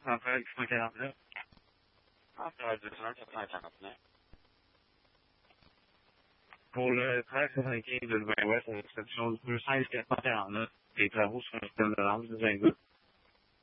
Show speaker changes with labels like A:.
A: Après, 149.
B: Après, 249.
A: Pour le 1375 de 20 ouest, à l'exception du 16 449, les travaux sur un système de lampe du 22.